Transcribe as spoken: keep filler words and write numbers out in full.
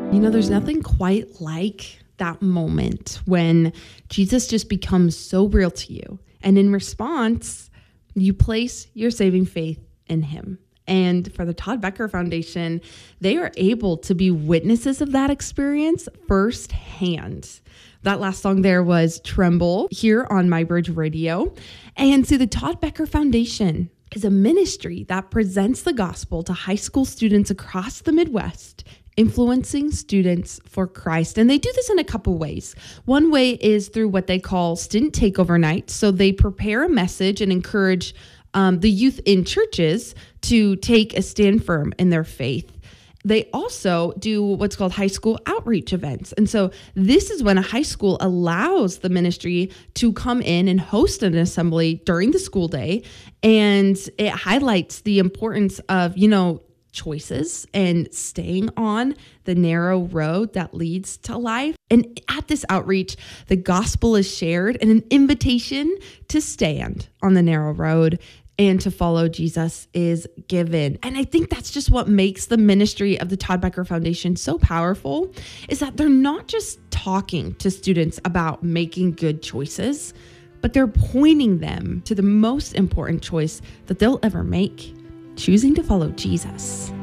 You know, there's nothing quite like that moment when Jesus just becomes so real to you. And in response, you place your saving faith in him. And for the Todd Becker Foundation, they are able to be witnesses of that experience firsthand. That last song there was Tremble here on MyBridge Radio. And see, the Todd Becker Foundation is a ministry that presents the gospel to high school students across the Midwest, influencing students for Christ. And they do this in a couple ways. One way is through what they call student takeover nights. So they prepare a message and encourage um, the youth in churches to take a stand firm in their faith. They also do what's called high school outreach events. And so this is when a high school allows the ministry to come in and host an assembly during the school day. And it highlights the importance of, you know, choices and staying on the narrow road that leads to life. And at this outreach, the gospel is shared and an invitation to stand on the narrow road and to follow Jesus is given. And I think that's just what makes the ministry of the Todd Becker Foundation so powerful, is that they're not just talking to students about making good choices, but they're pointing them to the most important choice that they'll ever make: choosing to follow Jesus.